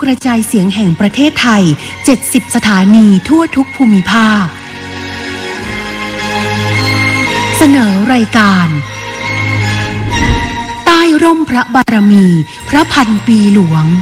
ระจายเสียงแห่งประเทศไทย70สถานีทั่วทุกภูมิภาคเสนอรายการใต้ร่มพระบารมีพระพันปีหลวง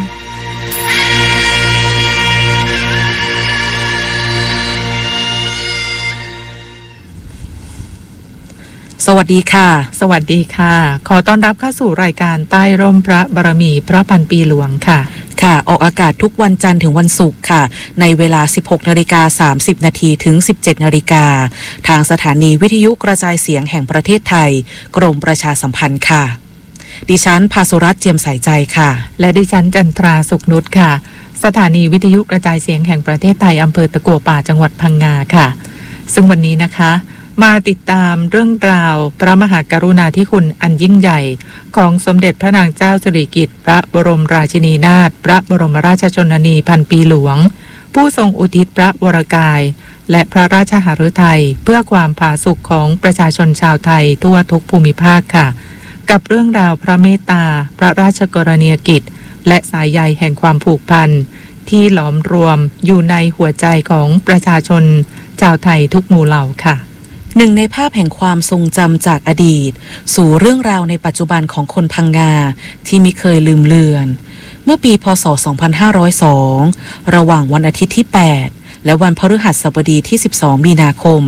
สวัสดีค่ะสวัสดีค่ะขอต้อนรับเข้าสู่รายการใต้ร่มพระบารมีพระพันปีหลวงค่ะค่ะออกอากาศทุกวันจันทร์ถึงวันศุกร์ค่ะในเวลา 16:30 น.ถึง 17:00 น.ทางสถานีวิทยุกระจายเสียงแห่งประเทศไทยกรมประชาสัมพันธ์ค่ะดิฉันภาสุรัตน์เจียมใสใจค่ะและดิฉันจันทราสุขนุชค่ะสถานีวิทยุกระจายเสียงแห่งประเทศไทยอำเภอตะกั่วป่าจังหวัดพังงาค่ะซึ่งวันนี้นะคะมาติดตามเรื่องราวพระมหากรุณาธิคุณอันยิ่งใหญ่ของสมเด็จพระนางเจ้าสิริกิติ์พระบรมราชินีนาถพระบรมราชชนนีพันปีหลวงผู้ทรงอุทิศพระวรกายและพระราชหฤทัยเพื่อความผาสุกของประชาชนชาวไทยทั่วทุกภูมิภาคค่ะกับเรื่องราวพระเมตตาพระราชกรณียกิจและสายใยแห่งความผูกพันที่หลอมรวมอยู่ในหัวใจของประชาชนชาวไทยทุกหมู่เหล่าค่ะหนึ่งในภาพแห่งความทรงจำจากอดีตสู่เรื่องราวในปัจจุบันของคนพังงาที่มิเคยลืมเลือนเมื่อปีพ.ศ. 2502ระหว่างวันอาทิตย์ที่ 8 และวันพฤหัสบดีที่ 12 มีนาคม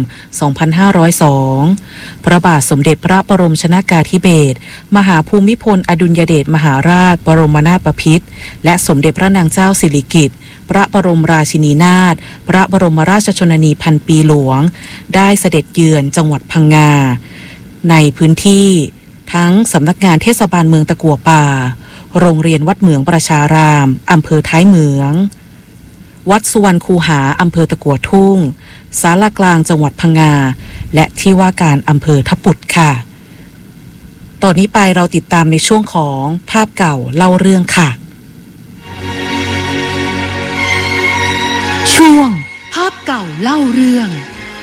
2502พระบาทสมเด็จพระบรมชนกาธิเบศรมหาภูมิพลอดุลยเดชมหาราชบรมนาถบพิตรและสมเด็จพระนางเจ้าสิริกิติ์พระบรมราชินีนาถพระบรมราชชนนีพันปีหลวงได้เสด็จเยือนจังหวัดพังงาในพื้นที่ทั้งสำนักงานเทศบาลเมืองตะกั่วป่าโรงเรียนวัดเหมืองประชารามอำเภอท้ายเหมืองวัดสุวรรณคูหาอำเภอตะกั่วทุ่งศาลากลางจังหวัดพังงาและที่ว่าการอำเภอทับปุดค่ะตอนนี้ไปเราติดตามในช่วงของภาพเก่าเล่าเรื่องค่ะช่วงภาพเก่าเล่าเรื่อง